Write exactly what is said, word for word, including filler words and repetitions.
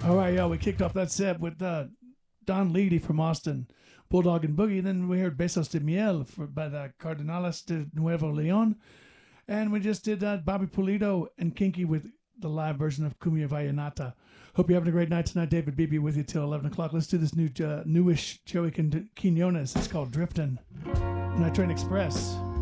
All right, yeah, we kicked off that set with uh, Don Leedy from Austin, Bulldog and Boogie. Then we heard Besos de Miel for, by the Cardenales de Nuevo Leon. And we just did uh, Bobby Pulido and Kinky with the live version of Cumbia Vallenata. Hope you're having a great night tonight. David Beebe with you till eleven o'clock. Let's do this new uh, newish Joey Quinones. It's called Driftin'. Night Train Express.